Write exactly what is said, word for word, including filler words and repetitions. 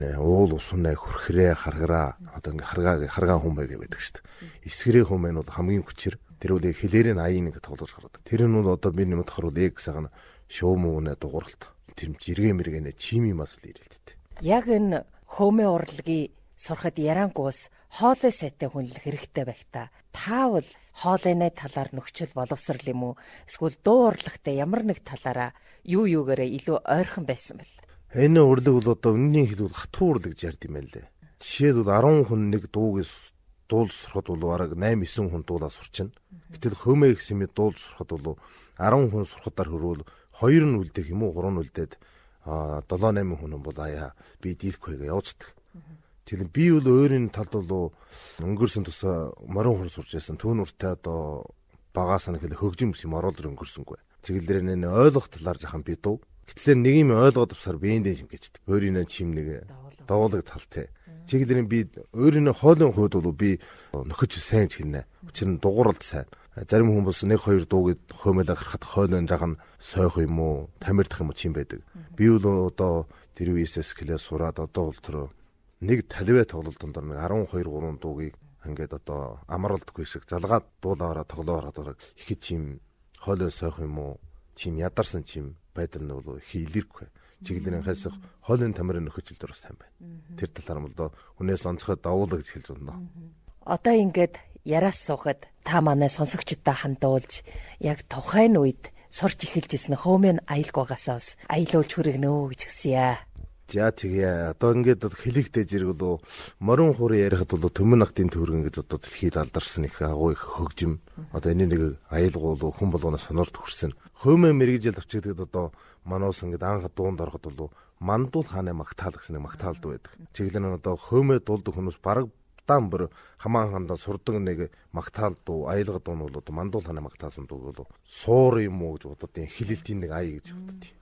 уул усунаа хүрхрээ харгараа одоо ингээ харгаа харгаа хүмбэ гэдэг шүү дээ. Эсгэрээ хүмбэ нь бол хамгийн хүчээр тэр үл хэлээр нь аян ингээ тоглож гаргадаг. Тэр нь бол одоо би нэмэт харвал X-аг нь шөөмөөнэ дугууралт. Тэр жиргээ мэргэнэ чими мас л ирэлттэй. Яг энэ хөөмөө урлагийг сурахад ярангуус хоолой сайтай хүн л хэрэгтэй байх та. Таавал хоолойны талаар нөхцөл боловсрал юм уу? Эсвэл дуу урлагтай ямар нэг талаараа юу юугаараа илүү ойрхон байсан бэл. Энэ урлаг бол одоо үнний хэлбэл хатуу урлаг гэж ярьд юм байна лээ. Жишээд бол арван хүн нэг дууг дуулж сурахад бол бараг осем девять хүн дуулаа сурчна. Гэтэл хөөмөө гэсэн мэд дуулж сурахад бол арван хүн сурахадаар хөрвөл хоёр нь үлдэх юм уу гурав нь үлдээд а седем восемь хүн бол аяа би дийлэхгүй гэж явцдаг. Тэгэл би бол өөрийн талд бол өнгөрсөн тусаа морин хурц сурч байсан. Түүнүртэй одоо багаас нь хэлээ хөгжим гэсэн юм оруулж өнгөрсөнгүй. Тэгэл дээр нэ ойлгох талаар жахан би дуу. Гэтэл нэг юм ойлгоод авсаар биендээ шингээждэг. Өөрийнөө чим нэг давуулаг талтай. Чиглэрийн би өөрийнөө хоолын хувьд бол би нөхөж сайн ч хийнэ. Учир нь дугууралд сайн. Зарим хүмүүс нэг хоёр дууг хөөмөлө гарахад хоолойн жахан сойх юм уу, тамирдах юм уу чим байдаг. Би бол одоо тэр үеэс класс сураад одоо бол тэр нэг талбай тоглолтын дор нэг арван хоёр гурван дуугийг ингээд одоо амралтгүй шиг залгаад дуулаараа тоглоороо дураг ихэд чим хоолой сойх юм уу, чим ядарсан чим байдаг нь бол их илэрхгүй. Чиглэрийн хайсах хоолойн тамирын нөхөжл дөрөв сайн байна. Тэр талаар бол хүнээс онцгой давуулаг гэж хэлж байна. Одоо ингээд яраас суухад та манай сонсогчдод хандуулж яг тухайн үед сурч эхэлжсэн хөөмийн аялг багасаа бас аялуулж хүргэнэ гэж хүсье. За тэгээ одоо ингээд хэлэгтэй зэрэг бол морин хуурын ярихад бол төмөн нагдын төвөргөн гэж одоо дэлхийд алдарсан их агуу их хөгжим. Одоо энэ нэг аялал бол хүн болгоноос сонорт хүрсэн. Хөөмөө мэрэгжил авчигдад одоо мануус ингээд анх дуунд ороход бол мандуул хааны магтаал гэсэн нэг магтаалд байдаг. Чиглэн нь одоо хөөмөө дуулдаг хүмүүс бараг дан бүр хамаан хандаа сурдаг нэг магтаал дуу аялга дуу нь бол одоо мандуул хааны магтаалсан дуу бол суур юм уу гэж бодод хэлэлтийн нэг ая гэж бодод.